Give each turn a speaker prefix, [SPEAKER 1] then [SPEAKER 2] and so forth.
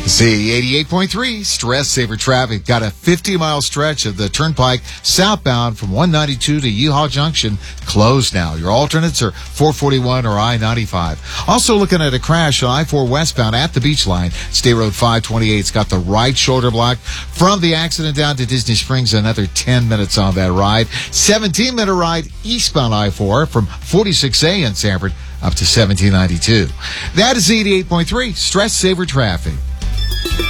[SPEAKER 1] Z88.3 Stress Saver Traffic. Got a 50-mile stretch of the turnpike southbound from 192 to Yeehaw Junction closed now. Your alternates are 441 or I-95. Also looking at a crash on I-4 westbound at the beach line. State Road 528's got the right shoulder block. From the accident down to Disney Springs, another 10 minutes on that ride. 17-minute ride eastbound I-4 from 46A in Sanford up to 1792. That is Z88.3 Stress Saver Traffic.